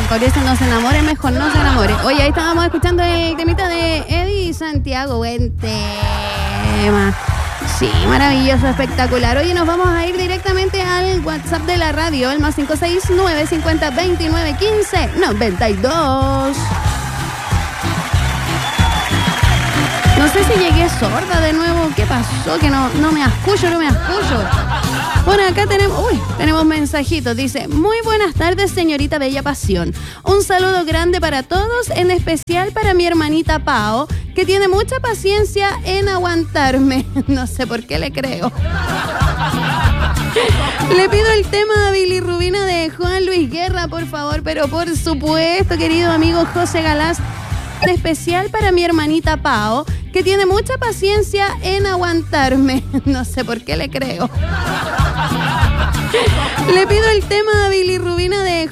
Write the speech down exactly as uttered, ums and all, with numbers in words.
Por eso no se enamore, mejor no se enamore. Oye, ahí estábamos escuchando el temita de Eddie Santiago. Buen tema. Sí, maravilloso, espectacular. Oye, nos vamos a ir directamente al WhatsApp de la radio, el más cinco seis nueve cincuenta veintinueve quince noventa y dos. No sé si llegué sorda de nuevo. ¿Qué pasó? Que no, no me escucho, no me escucho. Bueno, acá tenemos, uy, tenemos mensajitos. Dice, muy buenas tardes, señorita Bella Pasión. Un saludo grande para todos, en especial para mi hermanita Pao, que tiene mucha paciencia en aguantarme. No sé por qué le creo. Le pido el tema de Bilirrubina de Juan Luis Guerra, por favor, pero por supuesto, querido amigo José Galás. En especial para mi hermanita Pao, que tiene mucha paciencia en aguantarme. No sé por qué le creo. Le pido el tema de Bilirrubina